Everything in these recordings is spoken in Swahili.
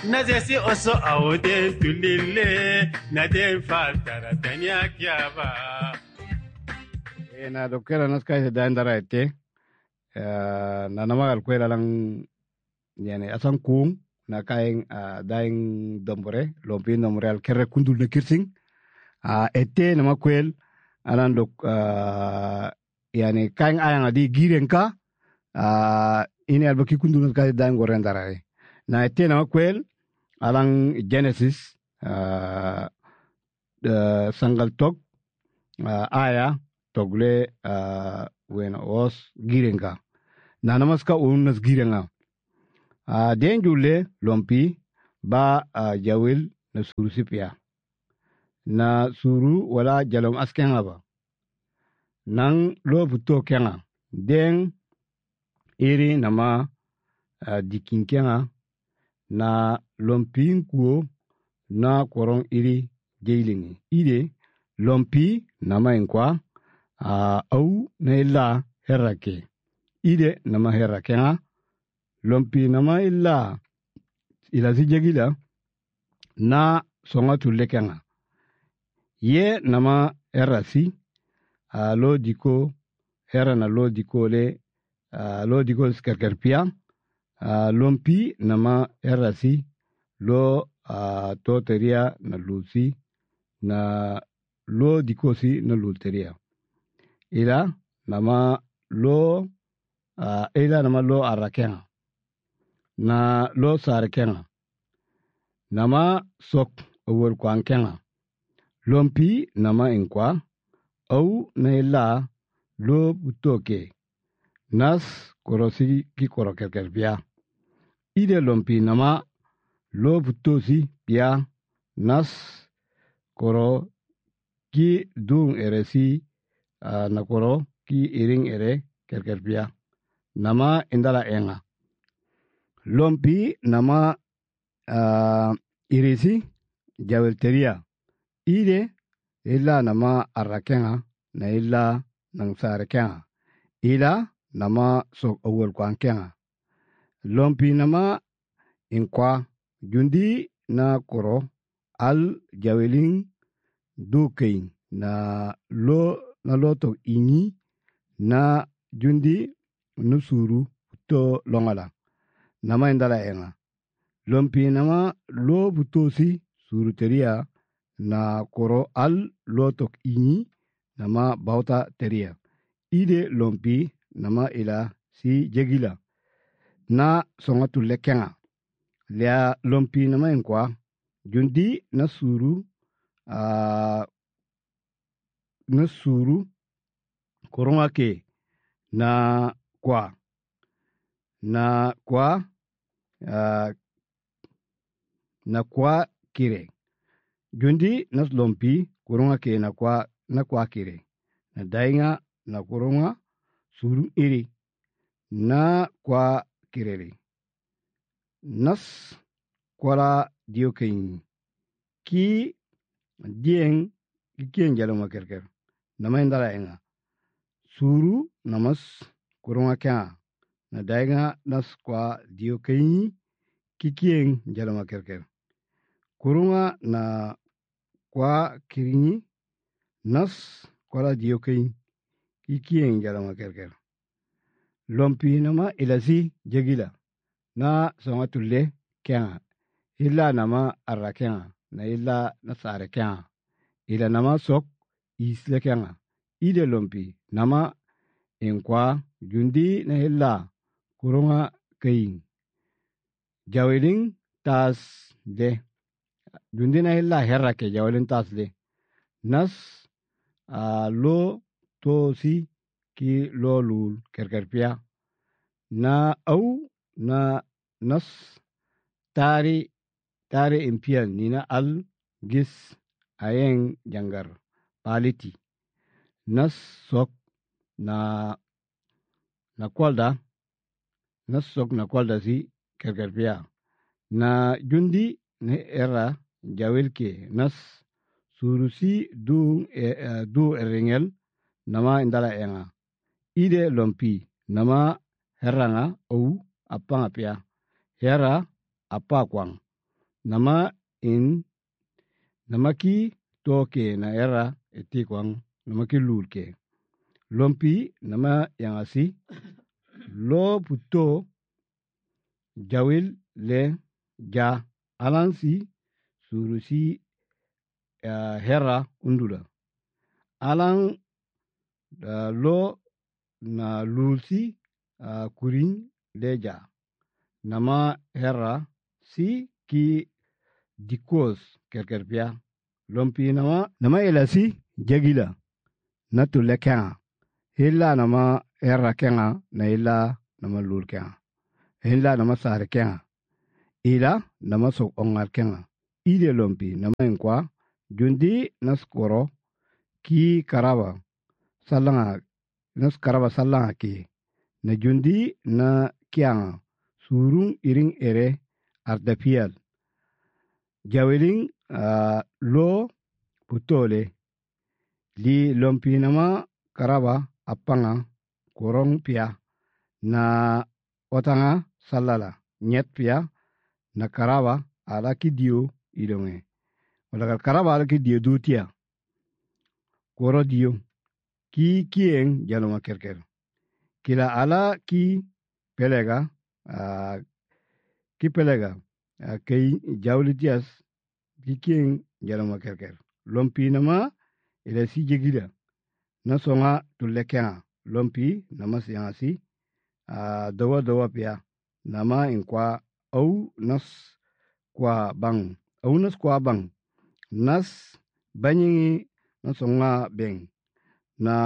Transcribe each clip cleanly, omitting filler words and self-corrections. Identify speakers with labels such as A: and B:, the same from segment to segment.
A: Nazesi oso awoden tulile naden faltara tanya kiaba.
B: Na dokera naska se dandara ete na namagal kwela lang yani asan kung na kaing daing dombore lompi dombore al kere kundul na kirsing ete nama kwel anan dok yani kaing ayang adi girenka ini albaki kundul na kasi daing gorendara na ete nama kwel alang Genesis sangal tok aya togle when was girenga na namaska unas girenga den jule lompi ba jawil na suru sipia na suru wala jalom askenga ba nang lo buto kenga den iri nama dikinkenga na lompi kuo na korong iri jailingi ide lompi nama inkwa au na illa herrake ide nama herrake nga lompi nama illa ila si jagila na songa tulle kenga ye nama herrasi lo diko herra na lo diko le lo diko skerkerpia lompi nama herrasi lo toteria na lusi na lo dikosi na lulteria ila nama lo arakenga na lo sarkenga nama sok awol kwankenga lompi nama inkwa au na ila lo butoke nas korosi ki korokerkerbia ide lompi nama lo butosi pia nas koro ki dung eresi na koro ki iring ere kerkerbia nama indala enga lompi nama irisi jawelteria ide illa nama arrakenga na illa nang sarekenga ila nama sok awol kwankenga lompi nama inkwa jundi na koro al jawelin dukein na loto inyi na jundi nusuru to longala nama indala enga lompi nama lo butosi suruteria na koro al lotok inyi nama bauta teria ide lompi nama ila si jegila na songa tulle kenga lia lompi nama inkwa jundi na suru koronga ke na kwa kire jundi nas lompi koronga ke na kwa kire na dainga na koronga suru iri na kwa kireri nas kwala diokein ki kien jaloma kerker nama indala enga suru namas koronga kya na dainga nas kwa diokein ki kien jaloma kerker koronga na kwa kirinyi nas kwala diokein ki kien jaloma kerker lompi nama ilasi jegila na songa tulle kya illa nama arrakya na illa nasare kya ila nama sok isle kya ide lompi nama inkwa jundi na illa koronga kain jawelin tas de jundi na illa herrake jawelin tas de nas lo tosi ki lo lul kerkerpia na au na nas tari impian nina al gis ayeng jangar paliti nas sok na kwalda nas sok na kwalda si kerkerpia na jundi ne era jawilke nas surusi du eringel nama indala enga ide lompi nama heranga au apanga pia hera apa kwang nama ki toke na era etikwang nama ki lulke lompi nama yang asi lo puto jawil le ja alansi surusi hera undula alang lo na lulsi kuring leja nama hera si ki dikos kerkerpia lompi nama elasi jagila na tulle kenga illa nama hera kenga na illa nama lul kenga illa nama sare kenga ila nama sok ongar kenga ile lompi nama inkwa jundi naskoro ki karaba salanga ki na jundi na kianga surung iring ere ardapial jaweling lo putole li lompi nama karaba apanga korong pia na otanga salala nyet pia na karaba ala ki dio idonge wala karaba ala ki dio dutia koro dio ki kieng jaloma kerker kila ala ki pelega kay jawlitias ki kieng jaloma kerker lompi nama ila si jegida na songa tulekena lompi nama siangasi dawa pia nama inkwa au nas kwa bang nas banyingi na songa beng na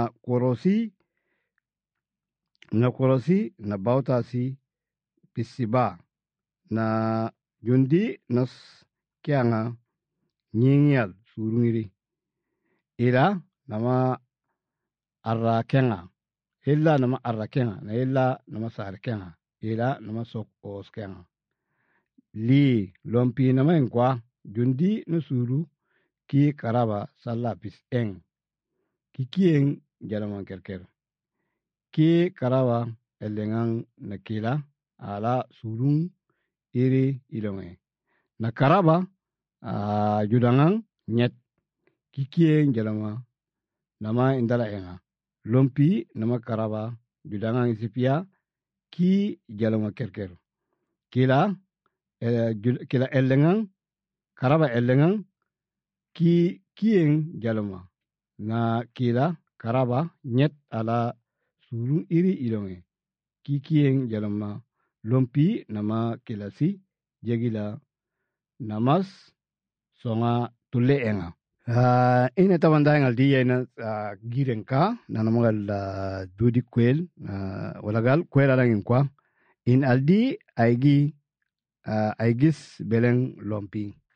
B: korosi na bautasi pisiba na jundi nas kianga nyingial surungiri ila nama arrakenga na illa nama sarkenga ila nama sok oskenga li lompi nama inkwa jundi na suru ki karaba salla pis eng ki kieng jalama kerker ki karaba elengang na kila ala surung iri ilonge na karaba judangang nyet ki kieng jalama nama indala enga lompi nama karaba judangang isipia ki jalama kerker kila elengang karaba elengang ki kieng jalama na kila karaba nyet ala surung iri ilonge ki kieng jalama lompi nama kilasi jagila namas songa tulle enga ina tawanda ngal diya na girenka na namagal dudi kwel walagal kwel alangin kwa in aldi aigis beleng lompi